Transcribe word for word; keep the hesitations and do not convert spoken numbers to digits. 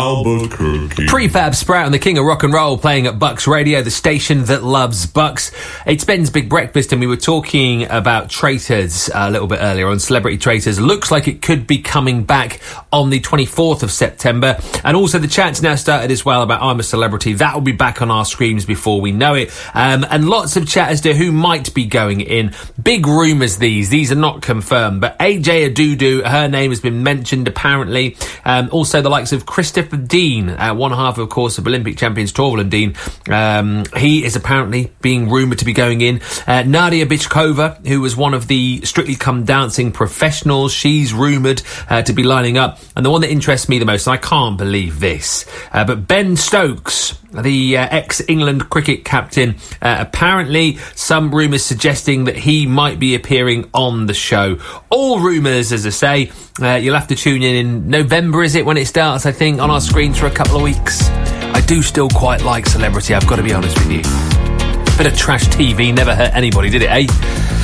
Albuquerque. Prefab Sprout and the King of Rock and Roll playing at Bucks Radio, the station that loves Bucks. It's Ben's Big Breakfast, and we were talking about Traitors a little bit earlier on Celebrity Traitors. Looks like it could be coming back on the twenty-fourth of September. And also the chat's now started as well about I'm a Celebrity. That will be back on our screens before we know it. Um, and lots of chat as to who might be going in. Big rumours these. These are not confirmed. But A J Adudu, her name has been mentioned apparently. Um, also the likes of Christopher Dean, uh, one half, of course, of Olympic champions Torvill Dean. Um, he is apparently being rumoured to be going in. Uh, Nadia Bichkova, who was one of the Strictly Come Dancing professionals, she's rumoured uh, to be lining up. And the one that interests me the most, and I can't believe this, uh, but Ben Stokes, the uh, ex-England cricket captain, uh, apparently some rumours suggesting that he might be appearing on the show. All rumours, as I say. Uh, you'll have to tune in in November, is it, when it starts, I think, on our screens for a couple of weeks. I do still quite like Celebrity, I've got to be honest with you. Bit of trash T V never hurt anybody, did it, eh?